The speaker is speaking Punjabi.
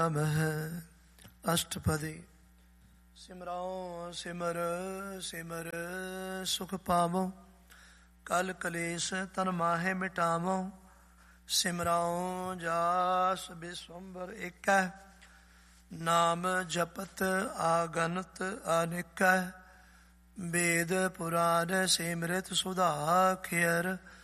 ਮਹਿ ਅਸ਼ਟਪਦੀ। ਸਿਮਰਉ ਸਿਮਰ ਸਿਮਰ ਸੁਖ ਪਾਵਉ, ਕਲ ਕਲੇਸ਼ ਤਨ ਮਾਹੇ ਮਿਟਾਵਉ। ਸਿਮਰਉ ਜਾਸ ਬਿਸਵੰਬਰ ਏਕੈ, ਨਾਮ ਜਪਤ ਆਗਨਤ ਅਨੇਕੈ। ਵੇਦ ਪੁਰਾਨ ਸਿਮਰਤ ਸੁਧਾ ਖਿਅਰ,